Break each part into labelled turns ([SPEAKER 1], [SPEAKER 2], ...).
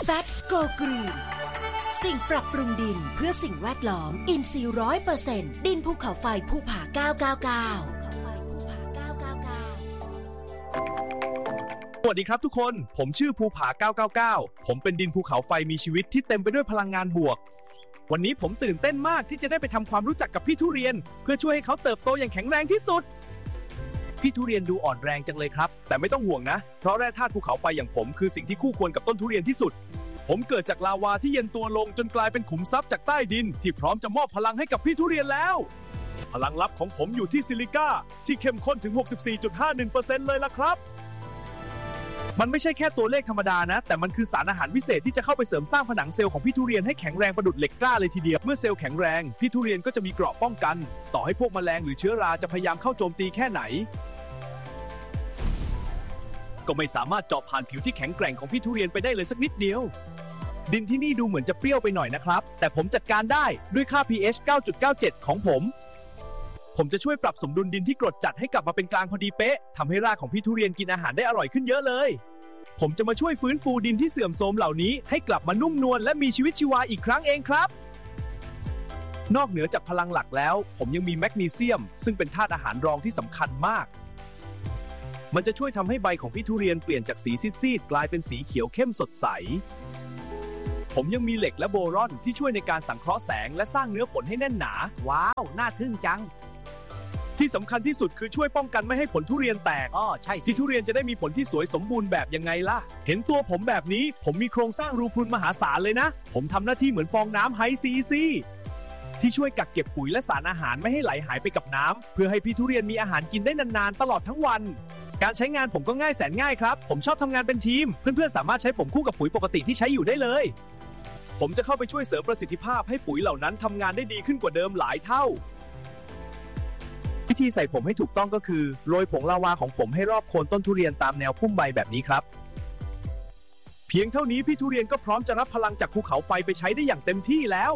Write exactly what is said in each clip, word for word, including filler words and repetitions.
[SPEAKER 1] แฟตโกกรีนสิ่งปรับปรุงดินเพื่อสิ่งแวดล้อมอินทรีย์ ร้อยเปอร์เซ็นต์ ดินภูเขาไฟภูผาเก้าเก้าเก้า
[SPEAKER 2] สวัสดีครับทุกคนผมชื่อภูผาเก้าเก้าเก้าผมเป็นดินภูเขาไฟมีชีวิตที่เต็มไปด้วยพลังงานบวกวันนี้ผมตื่นเต้นมากที่จะได้ไปทำความรู้จักกับพี่ทุเรียนเพื่อช่วยให้เขาเติบโตอย่างแข็งแรงที่สุดพี่ทุเรียนดูอ่อนแรงจังเลยครับแต่ไม่ต้องห่วงนะเพราะแร่ธาตุภูเขาไฟอย่างผมคือสิ่งที่คู่ควรกับต้นทุเรียนที่สุดผมเกิดจากลาวาที่เย็นตัวลงจนกลายเป็นขุมทรัพย์จากใต้ดินที่พร้อมจะมอบพลังให้กับพี่ทุเรียนแล้วพลังลับของผมอยู่ที่ซิลิก้าที่เข้มข้นถึง หกสิบสี่จุดห้าหนึ่งเปอร์เซ็นต์ เลยล่ะครับมันไม่ใช่แค่ตัวเลขธรรมดานะแต่มันคือสารอาหารวิเศษที่จะเข้าไปเสริมสร้างผนังเซลล์ของพี่ทุเรียนให้แข็งแรงประดุจเหล็กกล้าเลยทีเดียวเมื่อเซลล์แข็งแรงพี่ทุเรียนก็จะมีเกราะป้องกันต่อให้พวกแมลงหรือเชื้อราจะพยายามเข้าโจมตีแค่ไหนก็ไม่สามารถเจาะผ่านผิวที่แข็งแกร่งของพี่ทุเรียนไปได้เลยสักนิดเดียวดินที่นี่ดูเหมือนจะเปรี้ยวไปหน่อยนะครับแต่ผมจัดการได้ด้วยค่า พี เอช เก้าจุดเก้าเจ็ด ของผมผมจะช่วยปรับสมดุลดินที่กรดจัดให้กลับมาเป็นกลางพอดีเป๊ะทำให้รากของพี่ทุเรียนกินอาหารได้อร่อยขึ้นเยอะเลยผมจะมาช่วยฟื้นฟูดินที่เสื่อมโทรมเหล่านี้ให้กลับมานุ่มนวลและมีชีวิตชีวาอีกครั้งเองครับนอกเหนือจากพลังหลักแล้วผมยังมีแมกนีเซียมซึ่งเป็นธาตุอาหารรองที่สำคัญมากมันจะช่วยทำให้ใบของพี่ทุเรียนเปลี่ยนจากสีซีดๆกลายเป็นสีเขียวเข้มสดใสผมยังมีเหล็กและโบรอนที่ช่วยในการสังเคราะห์แสงและสร้างเนื้อผลให้แน่นหนาว้าวน่าทึ่งจังที่สำคัญที่สุดคือช่วยป้องกันไม่ให้ผลทุเรียนแตกอ๋อใช่สิที่ทุเรียนจะได้มีผลที่สวยสมบูรณ์แบบยังไงล่ะเห็นตัวผมแบบนี้ผมมีโครงสร้างรูพรุนมหาศาลเลยนะผมทำหน้าที่เหมือนฟองน้ำไฮซีซีที่ช่วยกักเก็บปุ๋ยและสารอาหารไม่ให้ไหลหายไปกับน้ำเพื่อให้พี่ทุเรียนมีอาหารกินได้นานๆตลอดทั้งวันการใช้งานผมก็ง่ายแสนง่ายครับผมชอบทำงานเป็นทีมเพื่อนๆสามารถใช้ผมคู่กับปุ๋ยปกติที่ใช้อยู่ได้เลยผมจะเข้าไปช่วยเสริมประสิทธิภาพให้ปุ๋ยเหล่านั้นทำงานได้ดีขึ้นกว่าเดิมหลายเท่าวิธีใส่ผมให้ถูกต้องก็คือโรยผงลาวาของผมให้รอบโคนต้นทุเรียนตามแนวพุ่มใบแบบนี้ครับเพียงเท่านี้พี่ทุเรียนก็พร้อมจะรับพลังจากภูเขาไฟไปใช้ได้อย่างเต็มที่แล้ว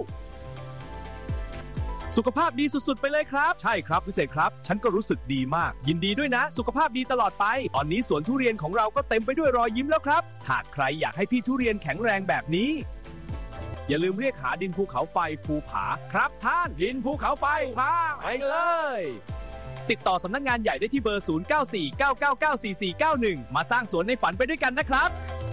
[SPEAKER 2] สุขภาพดีสุดๆไปเลยครับใช่ครับพิเศษครับฉันก็รู้สึกดีมากยินดีด้วยนะสุขภาพดีตลอดไปตอนนี้สวนทุเรียนของเราก็เต็มไปด้วยรอยยิ้มแล้วครับหากใครอยากให้พี่ทุเรียนแข็งแรงแบบนี้อย่าลืมเรียกหาดินภูเขาไฟภูผาครับท่านดินภูเขาไฟพาไปเลยติดต่อสำนักงานใหญ่ได้ที่เบอร์ศูนย์ เก้า สี่ เก้า เก้า เก้า สี่ สี่ เก้า หนึ่งมาสร้างสวนในฝันไปด้วยกันนะครับ